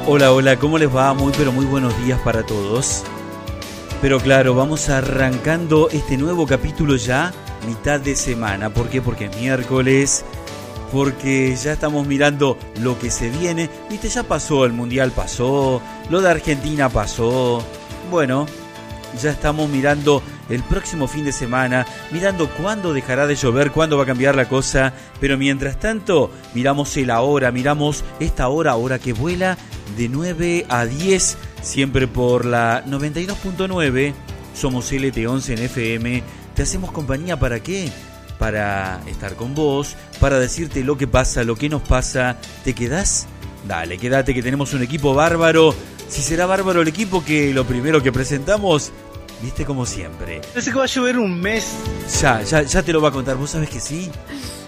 Hola, hola, ¿cómo les va? Muy pero muy buenos días para todos. Pero claro, vamos arrancando este nuevo capítulo ya, mitad de semana. ¿Por qué? Porque es miércoles, porque ya estamos mirando lo que se viene. Viste, ya pasó, el Mundial pasó, lo de Argentina pasó. Bueno, ya estamos mirando el próximo fin de semana, mirando cuándo dejará de llover, cuándo va a cambiar la cosa. Pero mientras tanto, miramos el ahora, miramos esta hora que vuela de 9 a 10, siempre por la 92.9. Somos LT11 en FM. Te hacemos compañía, ¿para qué? Para estar con vos, para decirte lo que pasa, lo que nos pasa. ¿Te quedás? Dale, quédate, que tenemos un equipo bárbaro. Si será bárbaro el equipo, que lo primero que presentamos, viste, como siempre. Parece que va a llover un mes. Ya te lo va a contar. ¿Vos sabés que sí?